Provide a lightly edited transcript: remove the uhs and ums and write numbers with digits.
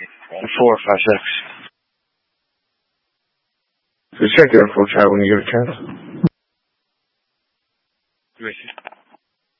456. Just check the info chat when you get a chance. Gracious.